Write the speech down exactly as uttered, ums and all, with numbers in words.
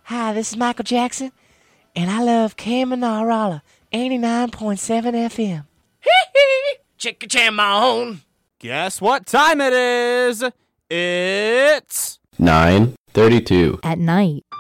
Hi, this is Michael Jackson, and I love Kamanarala, eighty-nine point seven F M. Hee-hee! Chicka-cham-on! Guess what time it is? It's... nine thirty-two. At night.